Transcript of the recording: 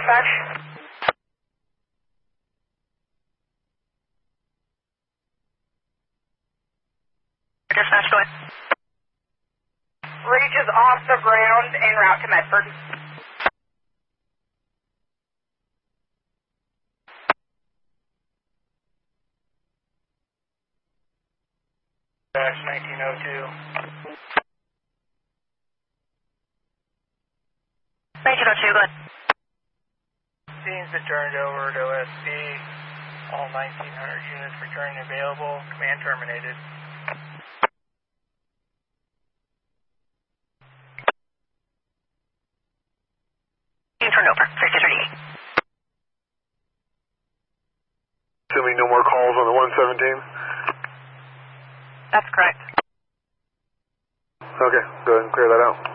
dispatch. Dispatch, go ahead. Reach is off the ground en route to Medford. Dash 1902. 1902, go ahead. Scenes been turned over to OSP. All 1,900 units returning available. Command terminated. Turned over, 6038. Assuming no more calls on the 117? That's correct. Okay, go ahead and clear that out.